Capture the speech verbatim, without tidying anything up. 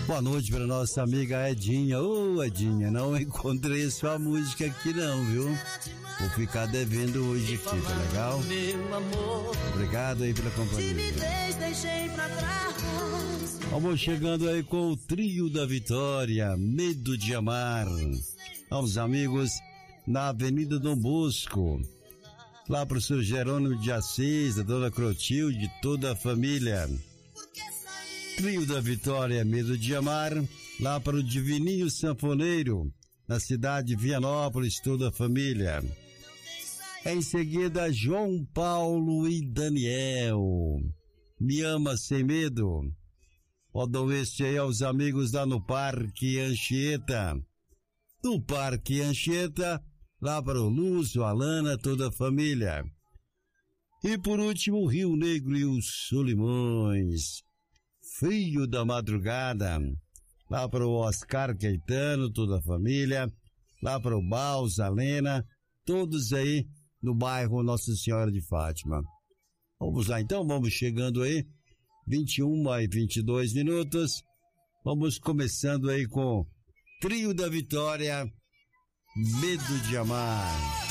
Boa noite para nossa amiga Edinha. Ô, oh, Edinha, não encontrei sua música aqui não, viu? Vou ficar devendo hoje aqui, tá legal? Obrigado aí pela companhia. Vamos chegando aí com o trio da Vitória, Medo de Amar. Aos amigos na Avenida Dom Bosco. Lá pro seu Jerônimo de Assis, a dona Clotilde, toda a família. Trio da Vitória, Medo de Amar, lá para o Divininho Sanfoneiro, na cidade de Vianópolis, toda a família. Em seguida, João Paulo e Daniel, Me Ama Sem Medo. Rodam este aí aos amigos lá no Parque Anchieta. No Parque Anchieta, lá para o Lúcio, Alana, toda a família. E por último, Rio Negro e os Solimões. Frio da Madrugada, lá para o Oscar Caetano, toda a família, lá para o Balsa, Lena, todos aí no bairro Nossa Senhora de Fátima. Vamos lá então, vamos chegando aí, vinte e uma e vinte e dois minutos, vamos começando aí com Trio da Vitória, Medo de Amar.